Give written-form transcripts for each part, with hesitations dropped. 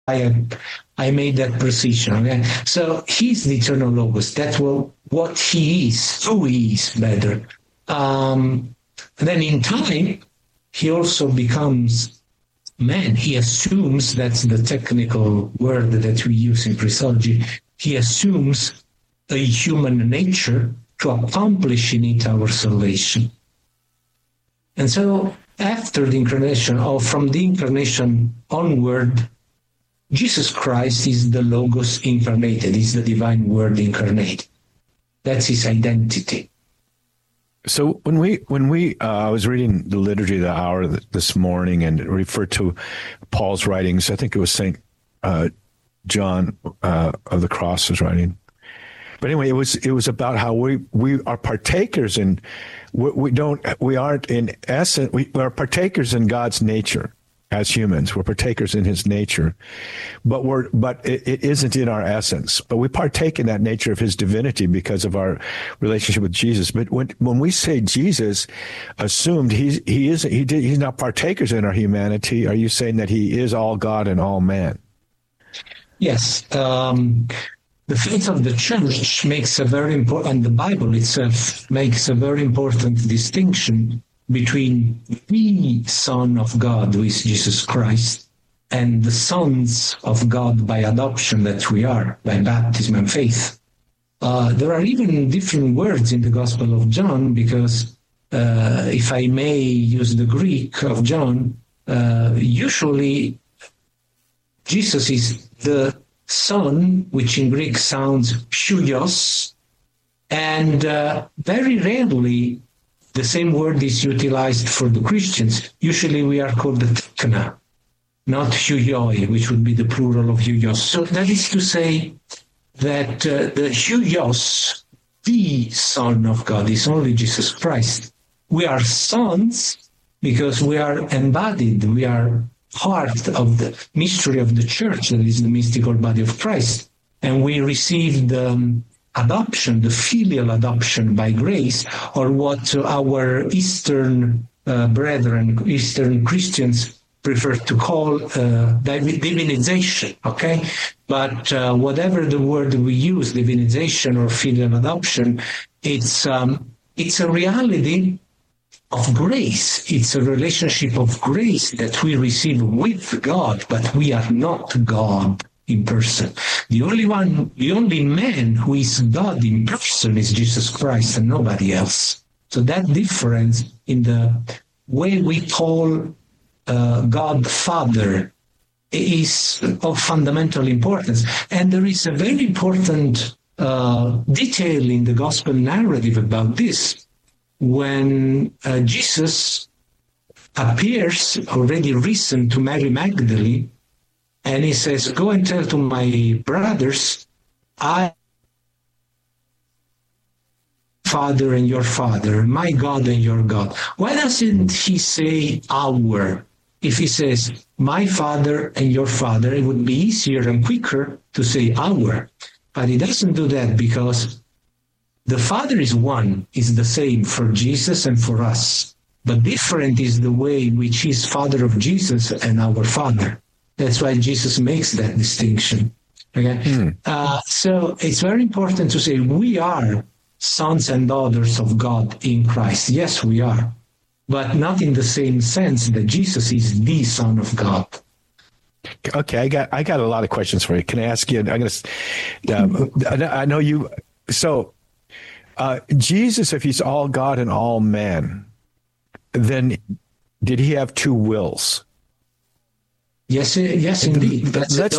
I made that precision. Okay? So he's the eternal logos. That's what he is, who he is, better. Then in time, he also becomes man. He assumes, that's the technical word that we use in Christology, he assumes a human nature to accomplish in it our salvation. And so after the incarnation, or from the incarnation onward, Jesus Christ is the Logos incarnated, is the divine word incarnate. That's his identity. So when we I was reading the Liturgy of the Hour this morning and referred to Paul's writings, I think it was St. John of the Cross's writing. But anyway, it was about how we are partakers in, we aren't in essence, we are partakers in God's nature as humans. We're partakers in his nature, but it isn't in our essence. But we partake in that nature of his divinity because of our relationship with Jesus. But when we say Jesus assumed he's not partakers in our humanity, are you saying that he is all God and all man? Yes. The faith of the Church makes a very important, and the Bible itself makes a very important distinction between the Son of God, who is Jesus Christ, and the sons of God by adoption that we are, by baptism and faith. There are even different words in the Gospel of John, because if I may use the Greek of John, usually Jesus is the Son, which in Greek sounds huios, and very rarely the same word is utilized for the Christians. Usually we are called the tekna, not huioi, which would be the plural of huios. So that is to say that the huios, the Son of God, is only Jesus Christ. We are sons because we are embodied, we are part of the mystery of the Church, that is the mystical body of Christ. And we receive the adoption, the filial adoption by grace, or what our Eastern brethren, Eastern Christians prefer to call divinization, okay? But whatever the word we use, divinization or filial adoption, it's a reality of grace. It's a relationship of grace that we receive with God, but we are not God in person. The only man who is God in person is Jesus Christ and nobody else. So that difference in the way we call God Father is of fundamental importance. And there is a very important detail in the gospel narrative about this. When Jesus appears, already risen, to Mary Magdalene, and he says, "Go and tell to my brothers, I, Father and your Father, my God and your God." Why doesn't he say our? If he says, "My Father and your Father," it would be easier and quicker to say our. But he doesn't do that because the Father is one, is the same for Jesus and for us. But different is the way in which he is Father of Jesus and our Father. That's why Jesus makes that distinction. Okay? So it's very important to say we are sons and daughters of God in Christ. Yes, we are. But not in the same sense that Jesus is the Son of God. Okay, I got a lot of questions for you. Can I ask you? I'm going to. I know you. So, Jesus, if he's all God and all man, then did he have two wills? Yes, indeed. That's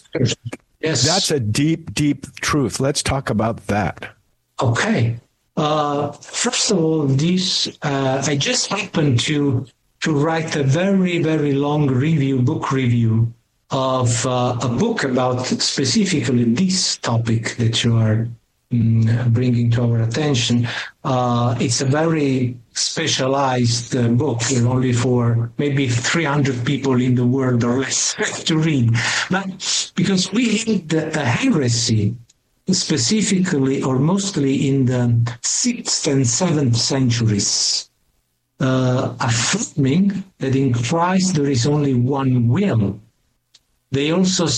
a deep, deep truth. Let's talk about that. Okay. First of all, I just happened to write a very, very long book review of a book about specifically this topic that you are bringing to our attention. It's a very specialized book, only for maybe 300 people in the world or less to read. But because we had a heresy, specifically or mostly in the 6th and 7th centuries, affirming that in Christ there is only one will. they also